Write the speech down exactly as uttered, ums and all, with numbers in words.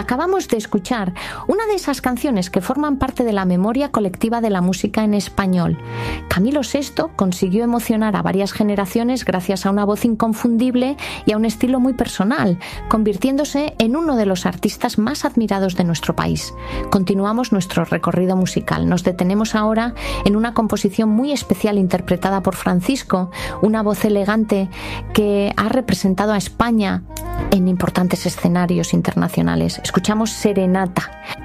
Acabamos de escuchar una de esas canciones que forman parte de la memoria colectiva de la música en español. Camilo sexto consiguió emocionar a varias generaciones gracias a una voz inconfundible y a un estilo muy personal, convirtiéndose en uno de los artistas más admirados de nuestro país. Continuamos nuestro recorrido musical. Nos detenemos ahora en una composición muy especial interpretada por Francisco, una voz elegante que ha representado a España en importantes escenarios internacionales. Escuchamos Serenata.